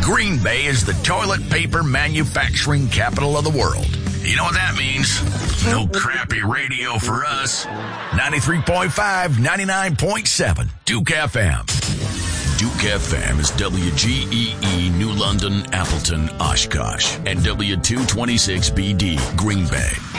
Green Bay is the toilet paper manufacturing capital of the world. You know what that means? No crappy radio for us. 93.5, 99.7, Duke FM. Duke FM is WGEE, New London, Appleton, Oshkosh, and W226BD, Green Bay.